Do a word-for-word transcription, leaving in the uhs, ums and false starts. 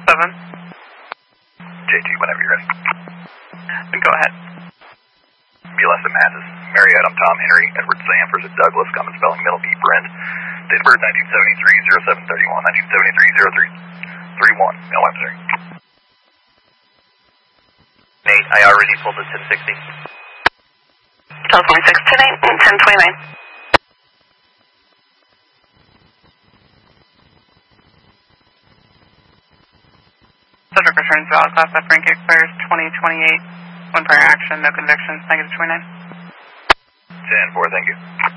seven. J T, whenever you're ready. Go ahead. B L S M Mathis, Mary Adam, Tom Henry, Edward Sanford, Douglas, common spelling, middle D, Brent. Date of birth nineteen seventy-three, oh seven thirty-one, nineteen seventy-three, oh three thirty-one. No, I'm sorry. Nate, I already pulled the ten sixty. California six ten eight and ten twenty-nine. Subject returns valid class F rank expires twenty twenty-eight. One prior action, no convictions, negative twenty-nine. ten four, thank you.